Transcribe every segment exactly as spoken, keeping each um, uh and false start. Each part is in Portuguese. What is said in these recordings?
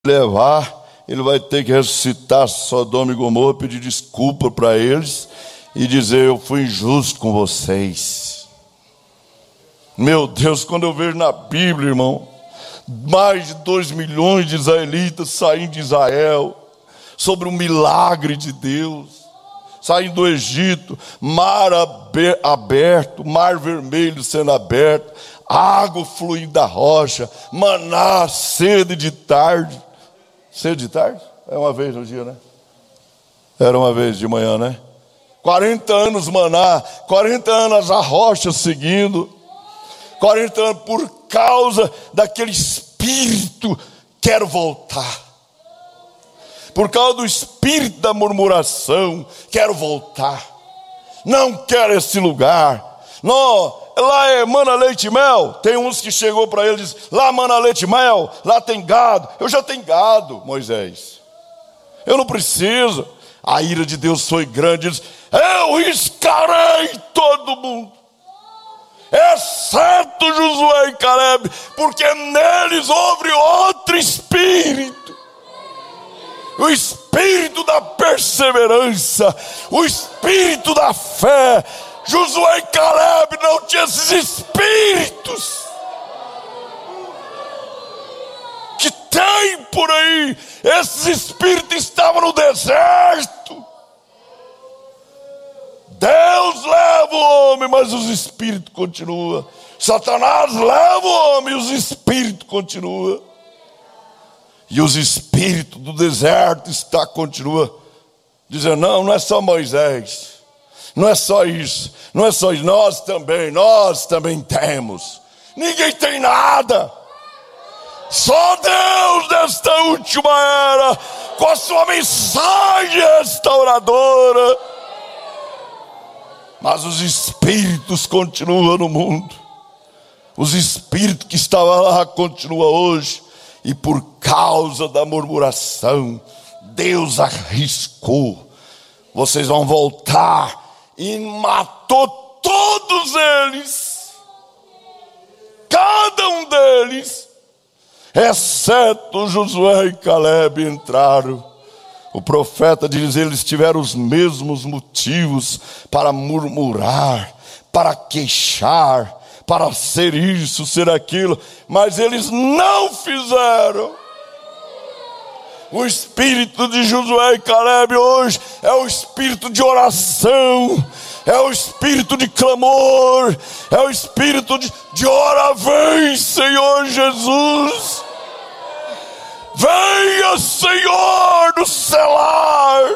levar, ele vai ter que ressuscitar Sodoma e Gomorra, pedir desculpa para eles e dizer: eu fui injusto com vocês. Meu Deus, quando eu vejo na Bíblia, irmão, mais de dois milhões de israelitas saindo de Israel, sobre o milagre de Deus, saindo do Egito, mar aberto, mar vermelho sendo aberto, água fluindo da rocha, maná, sede de tarde. Sede de tarde? É uma vez no dia, né? Era uma vez de manhã, né? quarenta anos maná, quarenta anos a rocha seguindo, quarenta anos por causa daquele espírito, quero voltar. Por causa do espírito da murmuração, quero voltar. Não quero esse lugar. Não, lá é mana, leite e mel. Tem uns que chegou para ele e disse: lá mana, leite e mel, lá tem gado. Eu já tenho gado, Moisés. Eu não preciso. A ira de Deus foi grande. Ele disse: eu riscarei todo mundo, exceto Josué e Caleb, porque neles houve outro espírito. O espírito da perseverança, o espírito da fé. Josué e Caleb não tinham esses espíritos que tem por aí. Esses espíritos estavam no deserto. Deus leva o homem, mas os espíritos continuam. Satanás leva o homem, e os espíritos continuam. E os espíritos do deserto está, continua dizendo: não, não é só Moisés, não é só isso, não é só isso, nós também, nós também temos. Ninguém tem nada. Só Deus nesta última era, com a sua mensagem restauradora. Mas os espíritos continuam no mundo. Os espíritos que estavam lá continuam hoje. E por causa da murmuração, Deus arriscou: vocês vão voltar. E matou todos eles, cada um deles, exceto Josué e Caleb entraram. O profeta diz: eles tiveram os mesmos motivos para murmurar, para queixar, para ser isso, ser aquilo, mas eles não fizeram. O espírito de Josué e Caleb hoje é o espírito de oração, é o espírito de clamor, é o espírito de, de ora, vem Senhor Jesus, venha Senhor do celar.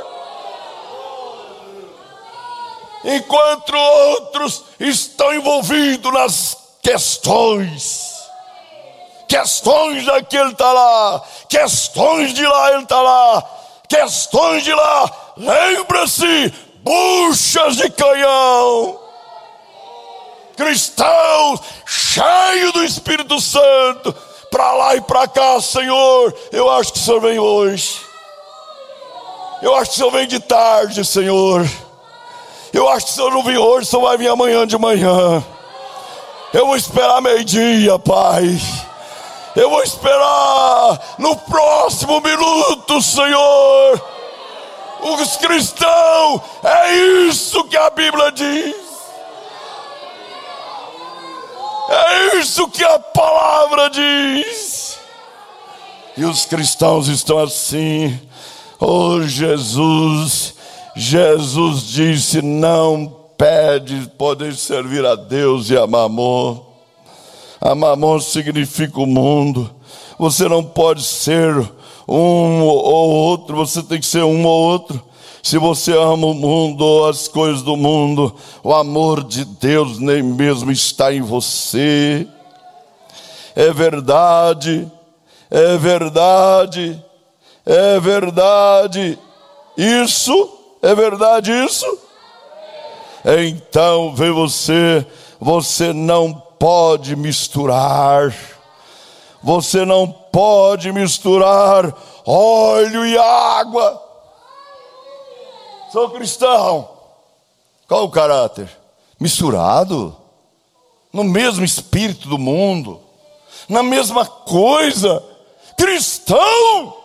Enquanto outros estão envolvidos nas questões, questões daqui ele está lá, questões de lá ele está lá, questões de lá, lembra-se, buchas de canhão, cristãos cheios do Espírito Santo, para lá e para cá. Senhor, eu acho que o Senhor vem hoje, eu acho que o Senhor vem de tarde, Senhor. Eu acho que se eu não vir hoje, só vai vir amanhã de manhã. Eu vou esperar meio-dia, Pai. Eu vou esperar no próximo minuto, Senhor. Os cristãos, é isso que a Bíblia diz. É isso que a palavra diz. E os cristãos estão assim: oh Jesus. Jesus disse: não pede poder servir a Deus e a Mamon. A Mamon significa o mundo. Você não pode ser um ou outro, você tem que ser um ou outro. Se você ama o mundo ou as coisas do mundo, o amor de Deus nem mesmo está em você. É verdade, é verdade, é verdade. Isso é verdade, isso? Então, vê você, você não pode misturar. Você não pode misturar óleo e água. Sou cristão. Qual o caráter? Misturado no mesmo espírito do mundo, na mesma coisa. cristão